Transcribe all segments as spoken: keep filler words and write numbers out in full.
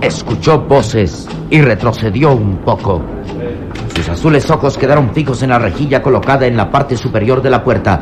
Escuchó voces y retrocedió un poco. Sus azules ojos quedaron fijos en la rejilla colocada en la parte superior de la puerta.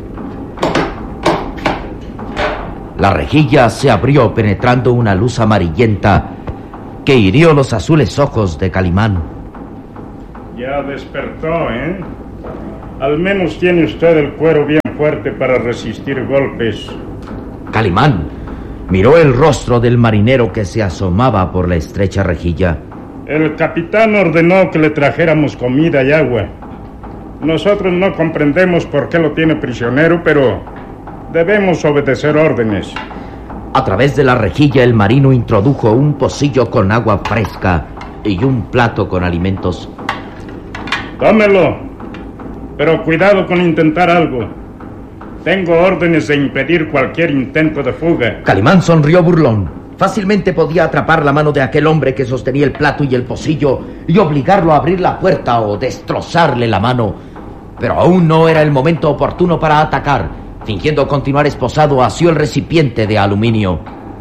La rejilla se abrió penetrando una luz amarillenta que hirió los azules ojos de Calimán. Ya despertó, ¿eh? Al menos tiene usted el cuero bien fuerte para resistir golpes. Calimán miró el rostro del marinero que se asomaba por la estrecha rejilla. El capitán ordenó que le trajéramos comida y agua. Nosotros no comprendemos por qué lo tiene prisionero, pero debemos obedecer órdenes. A través de la rejilla el marino introdujo un pocillo con agua fresca y un plato con alimentos. Tómelo, pero cuidado con intentar algo. Tengo órdenes de impedir cualquier intento de fuga. Calimán sonrió burlón. Fácilmente podía atrapar la mano de aquel hombre que sostenía el plato y el pocillo y obligarlo a abrir la puerta o destrozarle la mano. Pero aún no era el momento oportuno para atacar. Fingiendo continuar esposado, asió el recipiente de aluminio.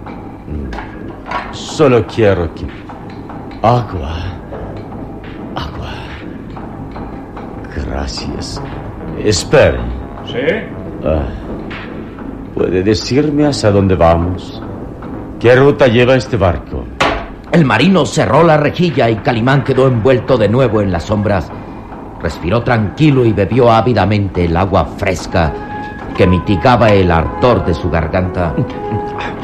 Solo quiero que... Agua. Agua. Gracias. Espere. ¿Sí? Ah, ¿puede decirme hacia dónde vamos? ¿Qué ruta lleva este barco? El marino cerró la rejilla y Calimán quedó envuelto de nuevo en las sombras. Respiró tranquilo y bebió ávidamente el agua fresca que mitigaba el ardor de su garganta.